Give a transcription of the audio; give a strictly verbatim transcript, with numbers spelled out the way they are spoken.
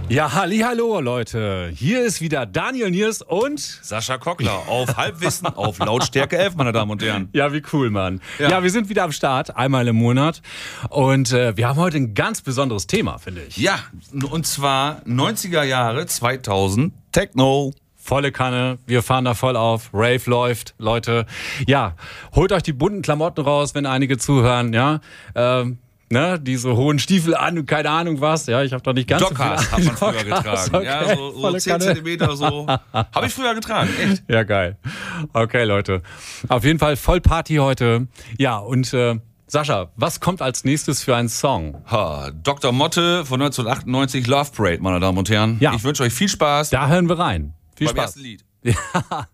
Ja, hallihallo Leute, hier ist wieder Daniel Niers und Sascha Kockler auf Halbwissen auf Lautstärke elf, meine Damen und Herren. Ja, wie cool, Mann. Ja, Ja. wir sind wieder am Start, einmal im Monat und äh, wir haben heute ein ganz besonderes Thema, finde ich. Ja, und zwar neunziger Jahre, zweitausend, Techno. Volle Kanne, wir fahren da voll auf, Rave läuft, Leute. Ja, holt euch die bunten Klamotten raus, wenn einige zuhören, ja. Ähm, Ne, diese hohen Stiefel an und keine Ahnung was. Ja, ich habe doch nicht ganz Dockers so hat viel man früher Dockers, getragen. okay, Ja, so, so volle zehn Kanne. Zentimeter so. Habe ich früher getragen, echt. Ja, geil. Okay, Leute. Auf jeden Fall voll Party heute. Ja, und äh, Sascha, was kommt als nächstes für einen Song? Ha, Doktor Motte von neunzehnhundertachtundneunzig, Love Parade, meine Damen und Herren. Ja. Ich wünsche euch viel Spaß Da hören wir rein. Viel beim Spaß. ersten Lied. Ja.